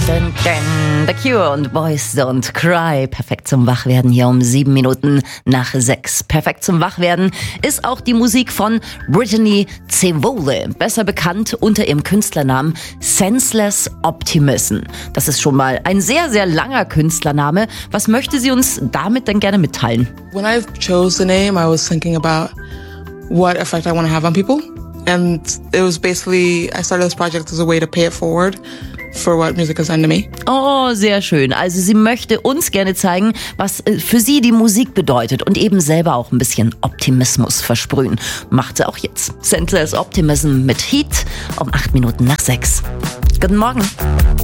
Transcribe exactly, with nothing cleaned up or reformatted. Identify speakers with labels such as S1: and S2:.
S1: Dun, dun. The Cure und Boys Don't Cry. Perfekt zum Wachwerden hier um sieben Minuten nach sechs. Perfekt zum Wachwerden ist auch die Musik von Brittany Cevole, besser bekannt unter ihrem Künstlernamen Senseless Optimism. Das ist schon mal ein sehr, sehr langer Künstlername. Was möchte sie uns damit denn gerne mitteilen?
S2: When I chose the name, I was thinking about what effect I want to have on people. And it was basically, I started this project as a way to pay it forward for what music has done to me.
S1: Oh, sehr schön. Also sie möchte uns gerne zeigen, was für sie die Musik bedeutet und eben selber auch ein bisschen Optimismus versprühen. Macht sie auch jetzt. Senseless Optimism mit Heat um acht Minuten nach sechs. Guten Morgen.